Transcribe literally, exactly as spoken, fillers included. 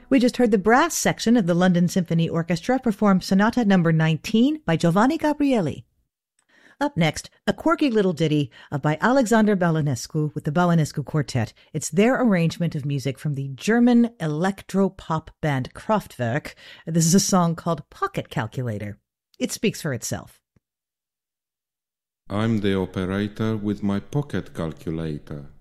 We just heard the brass section of the London Symphony Orchestra perform Sonata number nineteen by Giovanni Gabrieli. Up next, a quirky little ditty by Alexander Balanescu with the Balanescu Quartet. It's their arrangement of music from the German electro-pop band Kraftwerk. This is a song called Pocket Calculator. It speaks for itself. I'm the operator with my pocket calculator.